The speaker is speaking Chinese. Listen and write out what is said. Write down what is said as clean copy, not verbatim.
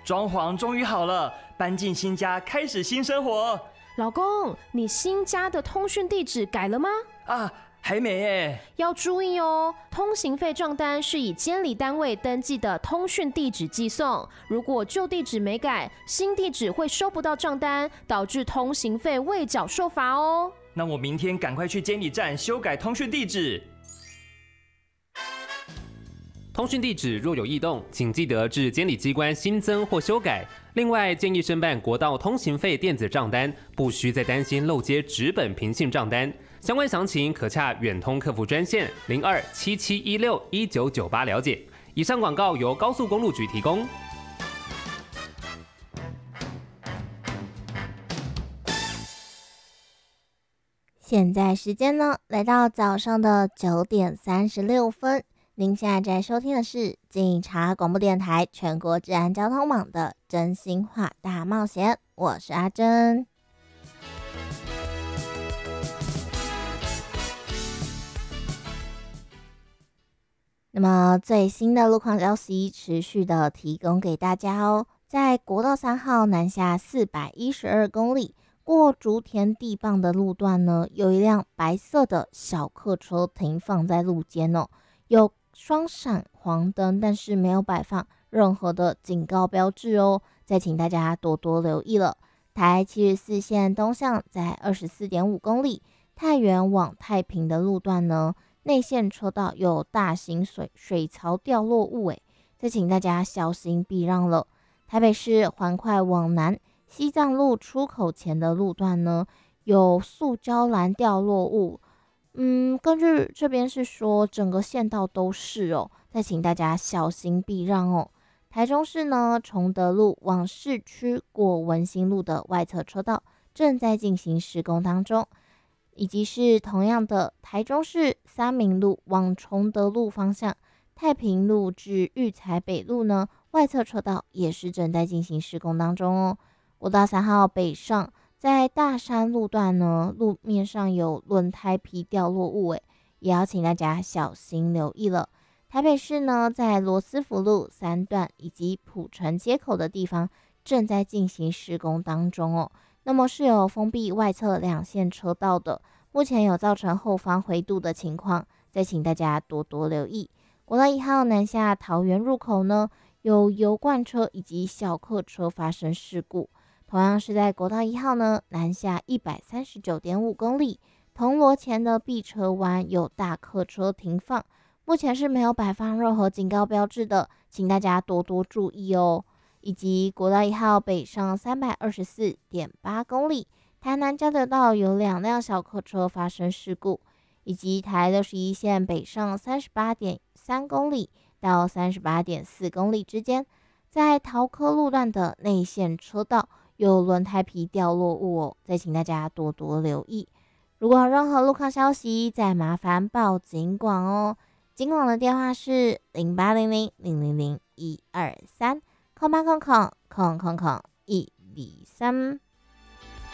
装潢终于好了，搬进新家，开始新生活。 老公，你新家的通讯地址改了吗？ 啊，还没耶。 要注意哦，通行费账单是以监理单位登记的通讯地址寄送，如果旧地址没改，新地址会收不到账单，导致通行费未缴受罚哦。 那我明天赶快去监理站修改通讯地址。 通讯地址若有异动，请记得至监理机关新增或修改。另外，建议申办国道通行费电子账单，不需再担心漏接纸本平信账单。相关详情可洽远通客服专线0277161998了解。以上广告由高速公路局提供。 现在时间呢，来到早上的9:36。您现在在收听的是警察广播电台全国治安交通网的真心话大冒险，我是阿珍。那么最新的路况消息持续的提供给大家哦，在国道3号南下412公里过竹田地磅的路段呢，有一辆白色的小客车停放在路肩哦，有双闪黄灯，但是没有摆放任何的警告标志哦，再请大家多多留意了。台74线东向在24.5公里太原往太平的路段呢，内线车道有大型水槽掉落物，再请大家小心避让了。台北市环快往南西藏路出口前的路段呢，有塑胶篮掉落物。根据这边是说整个县道都是哦，再请大家小心避让哦。台中市呢，崇德路往市区过文心路的外侧车道正在进行施工当中，以及是同样的台中市三民路往崇德路方向太平路至育才北路呢，外侧车道也是正在进行施工当中哦。国道3号北上在大山路段呢，路面上有轮胎皮掉落物，也要请大家小心留意了。台北市呢，在罗斯福路3段以及埔城街口的地方正在进行施工当中哦。那么是有封闭外侧2线车道的，目前有造成后方回堵的情况，再请大家多多留意。国道1号南下桃园入口呢，有油罐车以及小客车发生事故。同样是在国道1号呢，南下139.5公里，铜锣前的避车弯有大客车停放，目前是没有摆放任何警告标志的，请大家多多注意哦。以及国道1号北上324.8公里，台南交流道有2辆小客车发生事故，以及台61线北上38.3公里到38.4公里之间，在桃科路段的内线车道有轮胎皮掉落物哦，再请大家多多留意。如果有任何路况消息，再麻烦报警广哦。警广的电话是0800000123，0800000123。